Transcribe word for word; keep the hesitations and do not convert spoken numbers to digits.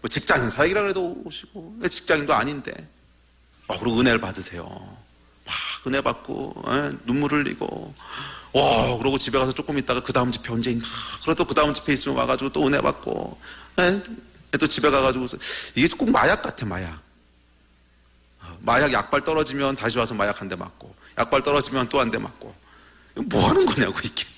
뭐 직장인 사역이라 해도 오시고, 직장인도 아닌데. 어, 그리고 은혜를 받으세요. 막 은혜 받고, 에? 눈물 흘리고, 와, 그러고 집에 가서 조금 있다가 그 다음 집회 언제인가. 그래도 그 다음 집회 있으면 와가지고 또 은혜 받고, 에? 또 집에 가가지고, 이게 꼭 마약 같아, 마약. 마약 약발 떨어지면 다시 와서 마약 한 대 맞고, 약발 떨어지면 또 한 대 맞고. 뭐 하는 거냐고, 이게.